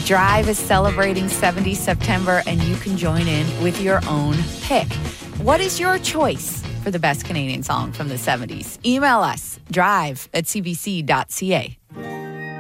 Drive is celebrating 70s September, and you can join in with your own pick. What is your choice for the best Canadian song from the 70s? Email us, drive@cbc.ca.